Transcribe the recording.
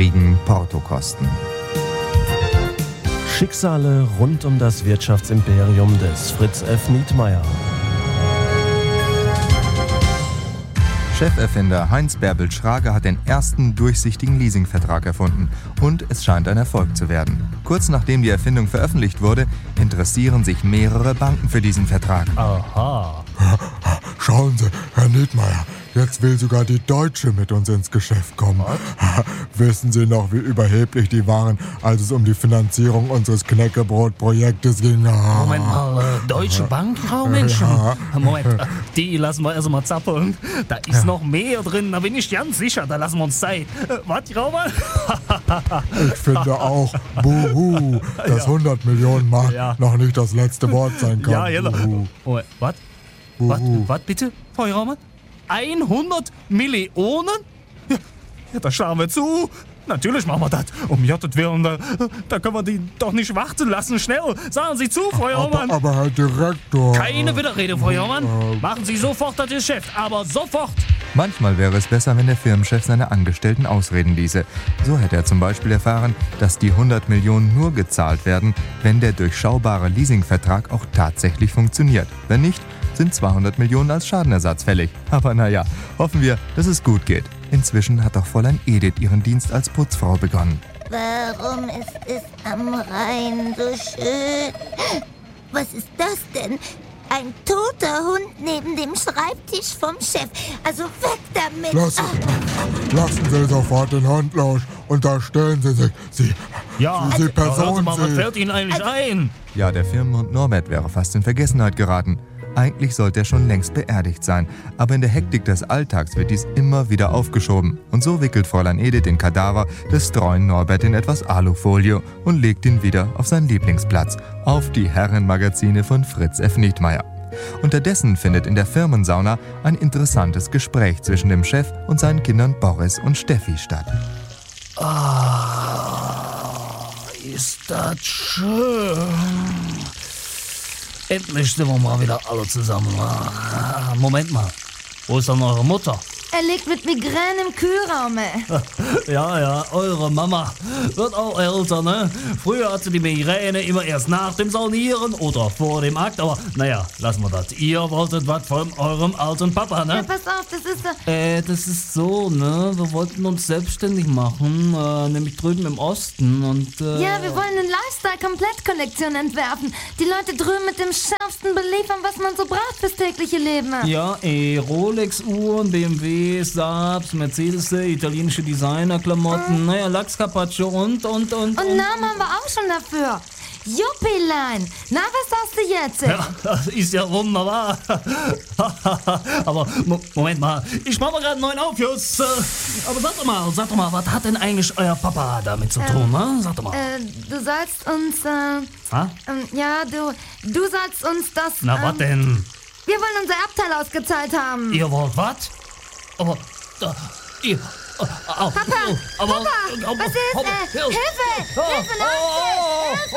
niedrigen Portokosten. Schicksale rund um das Wirtschaftsimperium des Fritz F. Nietmeyer. Cheferfinder Heinz Bärbel Schrager hat den ersten durchsichtigen Leasingvertrag erfunden und es scheint ein Erfolg zu werden. Kurz nachdem die Erfindung veröffentlicht wurde, interessieren sich mehrere Banken für diesen Vertrag. Aha. Schauen Sie, Herr Nietmeyer, jetzt will sogar die Deutsche mit uns ins Geschäft kommen. Wissen Sie noch, wie überheblich die waren, als es um die Finanzierung unseres Knäckebrot-Projektes ging? Moment mal, Deutsche Bank, Frau Menschen? Moment, die lassen wir erst mal zappeln. Da ist noch mehr drin, da bin ich ganz sicher, da lassen wir uns Zeit. Was, Raumann? Ich finde auch, buhu, dass 100 Millionen Mark noch nicht das letzte Wort sein kann. Ja, genau. Buhu. Was? Was bitte, Frau Raumann? 100 Millionen? Ja, da schauen wir zu. Natürlich machen wir das. Um Jottet Willen, da können wir die doch nicht warten lassen. Schnell, sagen Sie zu, Frau Raumann. Aber Herr Direktor... Keine Widerrede, Frau Raumann. Machen Sie sofort das Geschäft, aber sofort. Manchmal wäre es besser, wenn der Firmenchef seine Angestellten ausreden ließe. So hätte er zum Beispiel erfahren, dass die 100 Millionen nur gezahlt werden, wenn der durchschaubare Leasingvertrag auch tatsächlich funktioniert. Wenn nicht, sind 200 Millionen als Schadenersatz fällig. Aber naja, hoffen wir, dass es gut geht. Inzwischen hat auch Fräulein Edith ihren Dienst als Putzfrau begonnen. Warum ist es am Rhein so schön? Was ist das denn? Ein toter Hund neben dem Schreibtisch vom Chef. Also weg damit! Lassen Sie sofort den Hund los. Unterstellen Sie sich. Sie Person was fällt Ihnen eigentlich ein? Ja, der Firmenhund Norbert wäre fast in Vergessenheit geraten. Eigentlich sollte er schon längst beerdigt sein, aber in der Hektik des Alltags wird dies immer wieder aufgeschoben. Und so wickelt Fräulein Edith den Kadaver des treuen Norbert in etwas Alufolie und legt ihn wieder auf seinen Lieblingsplatz, auf die Herrenmagazine von Fritz F. Nietmeyer. Unterdessen findet in der Firmensauna ein interessantes Gespräch zwischen dem Chef und seinen Kindern Boris und Steffi statt. Ist das schön. Endlich sind wir mal wieder alle zusammen. Moment mal, wo ist denn eure Mutter? Er liegt mit Migräne im Kühlraum. Ja, eure Mama wird auch älter, ne? Früher hatte die Migräne immer erst nach dem Saunieren oder vor dem Akt, aber naja, lassen wir das. Ihr wolltet was von eurem alten Papa, ne? Ja, pass auf, das ist... Das ist so, ne? Wir wollten uns selbstständig machen, nämlich drüben im Osten und... Ja, wir wollen eine Lifestyle-Komplettkollektion entwerfen. Die Leute drüben mit dem Schärfsten beliefern, was man so braucht fürs tägliche Leben. Ja, Rolex-Uhren, BMW, Saabs, Mercedes, italienische Designer-Klamotten, naja, Lachs-Carpaccio und... Und Namen haben wir auch schon dafür. Juppilein. Na, was sagst du jetzt? Ja, das ist ja wunderbar. Aber Moment mal, ich mach mal gerade einen neuen Aufguss. Aber sag doch mal, was hat denn eigentlich euer Papa damit zu tun, ne? Sag doch mal. Du sollst uns, ja, du sollst uns das... Na, was denn? Wir wollen unser Erbteil ausgezahlt haben. Ihr wollt was? Aber, ihr... Papa, was ist? Hilfe! Hilfe!